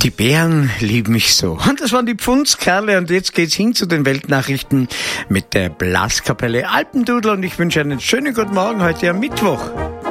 Die Bären lieben mich so. Und das waren die Pfundskerle. Und jetzt geht's hin zu den Weltnachrichten mit der Blaskapelle Alpendudel. Und ich wünsche einen schönen guten Morgen heute am Mittwoch.